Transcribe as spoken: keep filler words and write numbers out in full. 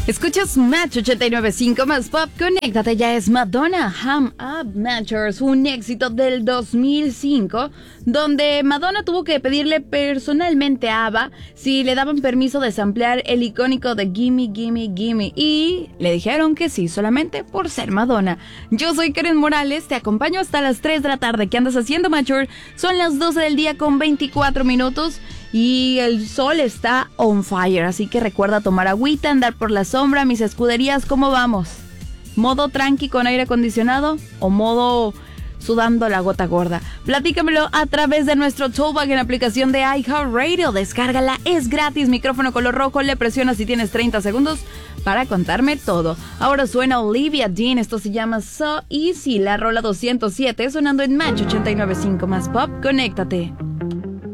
Escuchas Match ochenta y nueve punto cinco más pop. Conéctate, ya es Madonna Ham Up Matchers, un éxito del dos mil cinco, donde Madonna tuvo que pedirle personalmente a ABBA si le daban permiso de samplear el icónico de Gimme, Gimme, Gimme, y le dijeron que sí, solamente por ser Madonna. Yo soy Karen Morales, te acompaño hasta las tres de la tarde. ¿Qué andas haciendo, Matcher? Son las doce del día con veinticuatro minutos. Y el sol está on fire, así que recuerda tomar agüita, andar por la sombra. Mis escuderías, ¿cómo vamos? ¿Modo tranqui con aire acondicionado o modo sudando la gota gorda? Platícamelo a través de nuestro Toolbag en la aplicación de iHeartRadio. Descárgala, es gratis, micrófono color rojo, le presionas si tienes treinta segundos para contarme todo. Ahora suena Olivia Dean, esto se llama So Easy, la rola doscientos siete, sonando en Match ochenta y nueve punto cinco más pop. Conéctate.